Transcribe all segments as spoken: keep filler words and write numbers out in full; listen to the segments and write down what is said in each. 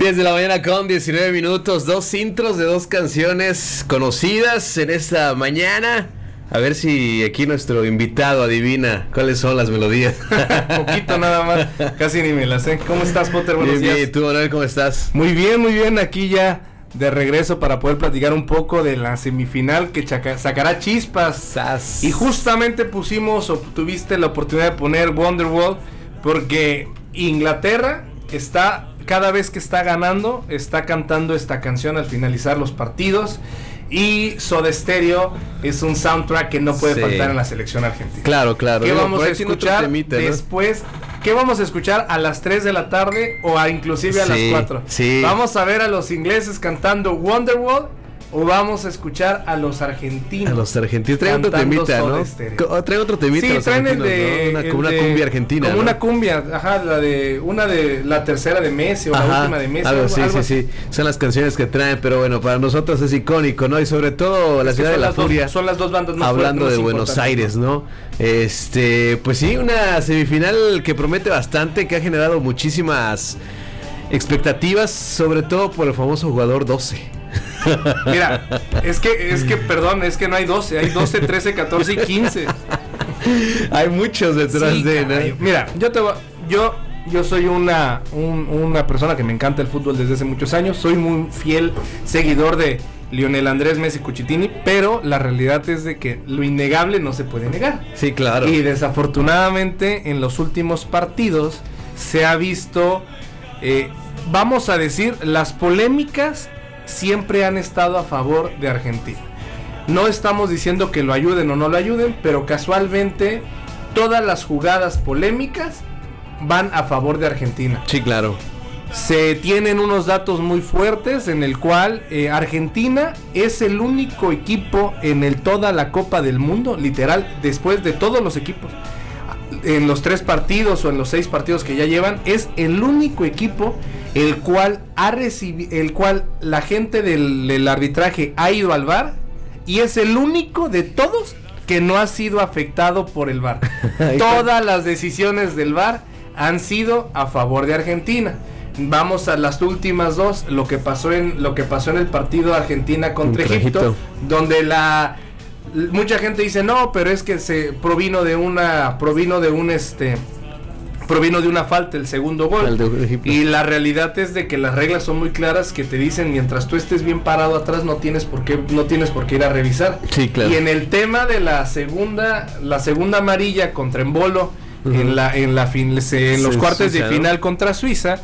diez de la mañana con diecinueve minutos, dos intros de dos canciones conocidas en esta mañana. A ver si aquí nuestro invitado adivina cuáles son las melodías. Poquito nada más, casi ni me las sé. ¿Cómo estás, Potter? Buenos bien, días. bien. ¿Tú, Manuel, cómo estás? Muy bien, muy bien. Aquí ya de regreso para poder platicar un poco de la semifinal que chaca- sacará chispas. Sas. Y justamente pusimos, o tuviste la oportunidad de poner Wonderwall, porque Inglaterra está, cada vez que está ganando, está cantando esta canción al finalizar los partidos. Y Soda Stereo es un soundtrack que no puede Sí. faltar en la selección argentina. Claro, claro. ¿Qué Digo, vamos por a ahí tiene otro escuchar temita, ¿no? después? ¿Qué vamos a escuchar a las tres de la tarde o a inclusive a Sí, las cuatro? sí. ¿Vamos a ver a los ingleses cantando Wonderwall o vamos a escuchar a los argentinos? A los argentinos. Trae otro cantando temita, Soda ¿no? Stereo? Co- Trae otro temita. Sí, los traen el argentinos, de, ¿no? Una, el como una de- cumbia argentina, como ¿no? una cumbia, ajá, la de una de la tercera de Messi o la Ajá, última de Messi. algo, algo- sí, algo sí, así. sí. Son las canciones que traen, pero bueno, para nosotros es icónico, ¿no? Y sobre todo la Es que ciudad de son la las dos- furia. son las dos bandas más Hablando fuertes, de más Buenos importantes. Aires, ¿no? Este, pues sí, una semifinal que promete bastante, que ha generado muchísimas expectativas, sobre todo por el famoso jugador doce. Mira, es que, es que, perdón, es que no hay doce, hay doce, trece, catorce y quince. Hay muchos detrás Sí, de, caray. ¿no? Mira, yo te voy, yo yo soy una un- una persona que me encanta el fútbol desde hace muchos años, soy muy fiel seguidor de Lionel Andrés Messi Cuchitini, pero la realidad es de que lo innegable no se puede negar. Sí, claro. Y desafortunadamente en los últimos partidos se ha visto, eh, vamos a decir, las polémicas siempre han estado a favor de Argentina. No estamos diciendo que lo ayuden o no lo ayuden, pero casualmente todas las jugadas polémicas van a favor de Argentina. Sí, claro. Se tienen unos datos muy fuertes en el cual eh, Argentina es el único equipo en el toda la Copa del Mundo, literal, después de todos los equipos, en los tres partidos o en los seis partidos que ya llevan, es el único equipo el cual ha recibido, el cual la gente del, del arbitraje ha ido al V A R y es el único de todos que no ha sido afectado por el V A R. Todas las decisiones del V A R han sido a favor de Argentina. Vamos a las últimas dos, lo que pasó en lo que pasó en el partido Argentina contra, Contra Egipto, Egipto, donde la mucha gente dice, "No, pero es que se provino de una provino de un este provino de una falta el segundo gol." El de Egipto. Y la realidad es de que las reglas son muy claras, que te dicen mientras tú estés bien parado atrás no tienes por qué no tienes por qué ir a revisar. Sí, claro. Y en el tema de la segunda la segunda amarilla contra Embolo, Uh-huh. en la en la fin, se- en los Sí, cuartos sí, de ¿no? final contra Suiza,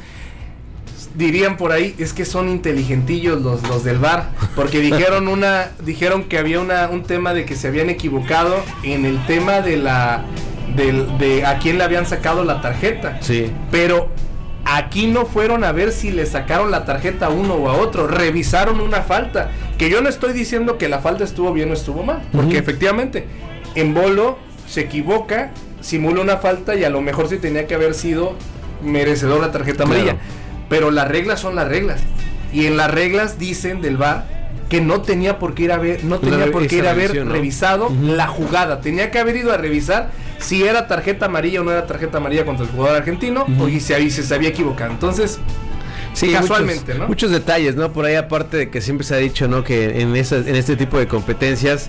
dirían por ahí, es que son inteligentillos los, los del V A R, porque dijeron una dijeron que había una un tema de que se habían equivocado en el tema de la del, de a quién le habían sacado la tarjeta. Sí. Pero aquí no fueron a ver si le sacaron la tarjeta a uno o a otro, revisaron una falta, que yo no estoy diciendo que la falta estuvo bien o estuvo mal, porque Uh-huh. efectivamente Embolo se equivoca, simula una falta y a lo mejor sí tenía que haber sido merecedor la tarjeta Claro. amarilla, pero las reglas son las reglas, y en las reglas dicen del V A R que no tenía por qué ir a ver, no tenía re- por qué ir esa a haber revisión, ¿no? revisado Uh-huh. la jugada, tenía que haber ido a revisar si era tarjeta amarilla o no era tarjeta amarilla contra el jugador argentino, Uh-huh. o y si, si se había equivocado. Entonces, Sí, casualmente, muchos, ¿no? muchos detalles, ¿no? Por ahí, aparte de que siempre se ha dicho, ¿no? Que en esas, en este tipo de competencias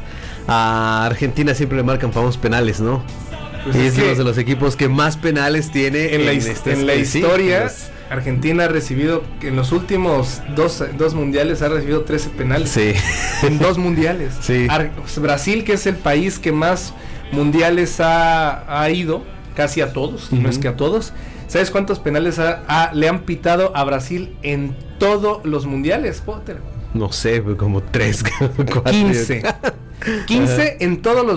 a Argentina siempre le marcan famosos penales, ¿no? Pues y es es que uno de los equipos que más penales tiene en la, his- este- en la sí, historia, en los- Argentina ha recibido, en los últimos dos, dos mundiales, ha recibido trece penales. Sí. En dos mundiales. Sí. Ar- Brasil, que es el país que más mundiales ha, ha ido, casi a todos, Uh-huh. no es que a todos. ¿Sabes cuántos penales ha- ha- le han pitado a Brasil en todos los mundiales, Potter? No sé, como tres, cuatro. quince. quince en todos los